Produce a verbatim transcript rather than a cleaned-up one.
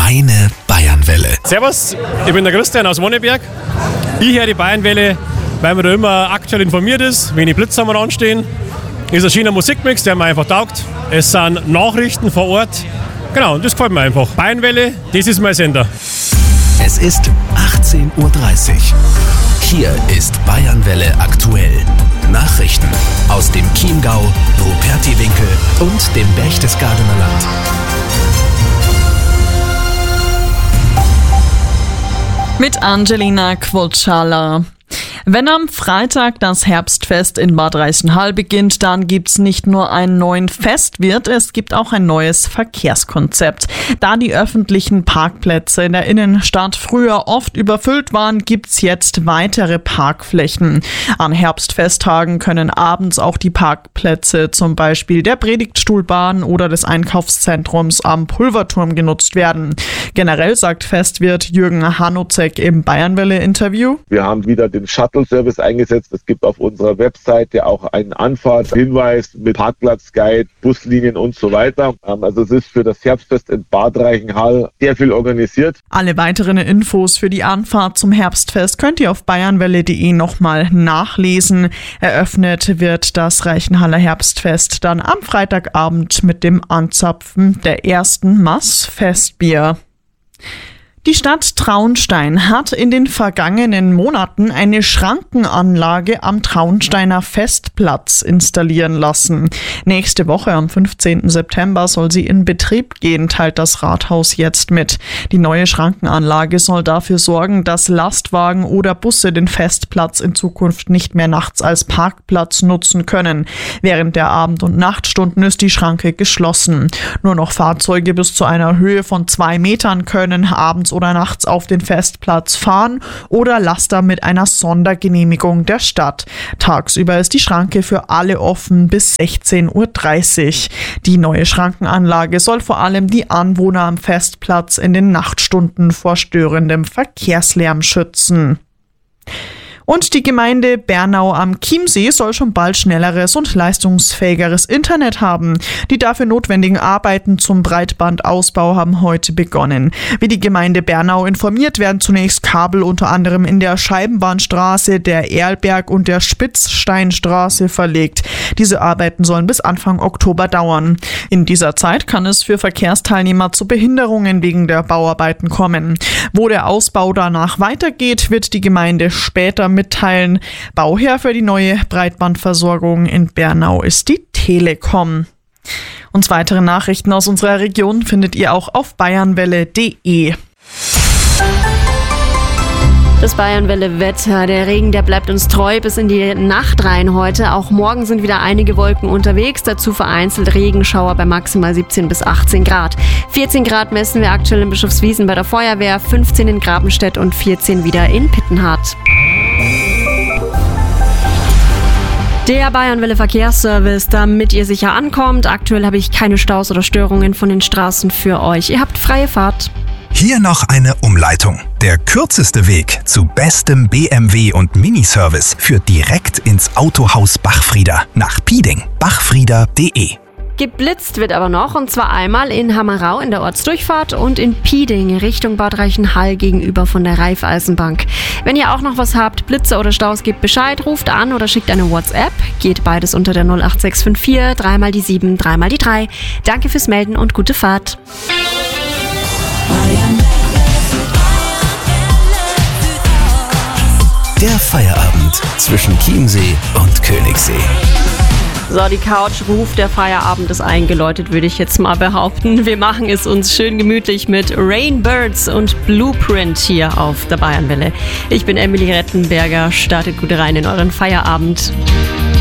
Deine Bayernwelle. Servus, ich bin der Christian aus Monneberg. Ich höre die Bayernwelle, weil man da immer aktuell informiert ist, wenig Blitzer haben wir anstehen. Es ist ein schöner Musikmix, der mir einfach taugt. Es sind Nachrichten vor Ort. Genau, und das gefällt mir einfach. Bayernwelle, das ist mein Sender. Es ist achtzehn Uhr dreißig. Hier ist Bayernwelle aktuell. Nachrichten aus dem Chiemgau, Rupertiwinkel und dem Berchtesgadener Land. Mit Angelina Quotschala. Wenn am Freitag das Herbstfest in Bad Reichenhall beginnt, dann gibt's nicht nur einen neuen Festwirt, es gibt auch ein neues Verkehrskonzept. Da die öffentlichen Parkplätze in der Innenstadt früher oft überfüllt waren, gibt's jetzt weitere Parkflächen. An Herbstfesttagen können abends auch die Parkplätze zum Beispiel der Predigtstuhlbahn oder des Einkaufszentrums am Pulverturm genutzt werden. Generell sagt Festwirt Jürgen Hanozek im Bayernwelle-Interview: Wir haben wieder den Shuttle-Service eingesetzt. Es gibt auf unserer Webseite auch einen Anfahrtshinweis mit Parkplatzguide, Buslinien und so weiter. Also es ist für das Herbstfest in Bad Reichenhall sehr viel organisiert. Alle weiteren Infos für die Anfahrt zum Herbstfest könnt ihr auf bayernwelle punkt de nochmal nachlesen. Eröffnet wird das Reichenhaller Herbstfest dann am Freitagabend mit dem Anzapfen der ersten Maß Festbier. Die Stadt Traunstein hat in den vergangenen Monaten eine Schrankenanlage am Traunsteiner Festplatz installieren lassen. Nächste Woche am fünfzehnten September soll sie in Betrieb gehen, teilt das Rathaus jetzt mit. Die neue Schrankenanlage soll dafür sorgen, dass Lastwagen oder Busse den Festplatz in Zukunft nicht mehr nachts als Parkplatz nutzen können. Während der Abend- und Nachtstunden ist die Schranke geschlossen. Nur noch Fahrzeuge bis zu einer Höhe von zwei Metern können abends oder nachts auf den Festplatz fahren oder Laster mit einer Sondergenehmigung der Stadt. Tagsüber ist die Schranke für alle offen bis sechzehn Uhr dreißig. Die neue Schrankenanlage soll vor allem die Anwohner am Festplatz in den Nachtstunden vor störendem Verkehrslärm schützen. Und die Gemeinde Bernau am Chiemsee soll schon bald schnelleres und leistungsfähigeres Internet haben. Die dafür notwendigen Arbeiten zum Breitbandausbau haben heute begonnen. Wie die Gemeinde Bernau informiert, werden zunächst Kabel unter anderem in der Scheibenbahnstraße, der Erlberg und der Spitzsteinstraße verlegt. Diese Arbeiten sollen bis Anfang Oktober dauern. In dieser Zeit kann es für Verkehrsteilnehmer zu Behinderungen wegen der Bauarbeiten kommen. Wo der Ausbau danach weitergeht, wird die Gemeinde später mitteilen. Bauherr für die neue Breitbandversorgung in Bernau ist die Telekom. Und weitere Nachrichten aus unserer Region findet ihr auch auf bayernwelle punkt de. Das Bayernwelle-Wetter. Der Regen, der bleibt uns treu bis in die Nacht rein heute. Auch morgen sind wieder einige Wolken unterwegs. Dazu vereinzelt Regenschauer bei maximal siebzehn bis achtzehn Grad. vierzehn Grad messen wir aktuell in Bischofswiesen bei der Feuerwehr, fünfzehn in Grabenstedt und vierzehn wieder in Pittenhardt. Der Bayernwelle Verkehrsservice, damit ihr sicher ankommt. Aktuell habe ich keine Staus oder Störungen von den Straßen für euch. Ihr habt freie Fahrt. Hier noch eine Umleitung. Der kürzeste Weg zu bestem B M W und Miniservice führt direkt ins Autohaus Bachfrieder nach Pieding. bachfrieder punkt de. Geblitzt wird aber noch, und zwar einmal in Hammerau in der Ortsdurchfahrt und in Pieding Richtung Bad Reichenhall gegenüber von der Raiffeisenbank. Wenn ihr auch noch was habt, Blitze oder Staus, gebt Bescheid, ruft an oder schickt eine WhatsApp. Geht beides unter der null acht sechs fünf vier, drei mal die sieben, drei mal die drei. Danke fürs Melden und gute Fahrt. Der Feierabend zwischen Chiemsee und Königssee. So, die Couch ruft, der Feierabend ist eingeläutet, würde ich jetzt mal behaupten. Wir machen es uns schön gemütlich mit Rainbirds und Blueprint hier auf der Bayernwelle. Ich bin Emily Rettenberger, startet gut rein in euren Feierabend.